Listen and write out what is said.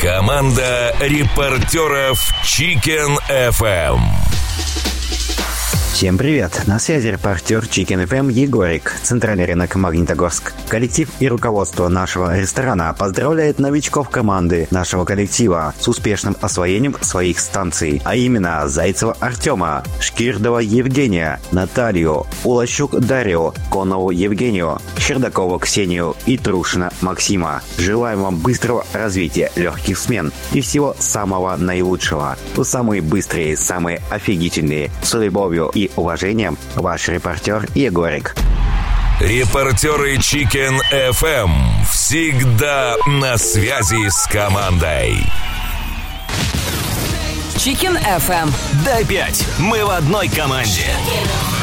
Команда репортеров Chicken FM. Всем привет! На связи репортер Chicken FM Егорик, центральный рынок Магнитогорск. Коллектив и руководство нашего ресторана поздравляет новичков команды нашего коллектива с успешным освоением своих станций, а именно Зайцева Артема, Шкирдова Евгения, Наталью, Улащук Дарью, Конову Евгению, Щердакову Ксению и Трушина Максима. Желаем вам быстрого развития, легких смен и всего самого наилучшего. Вы самые быстрые, самые офигительные. С любовью и уважением, ваш репортер Егорик. Репортеры Chicken FM всегда на связи с командой. Chicken FM. Дай 5. Мы в одной команде.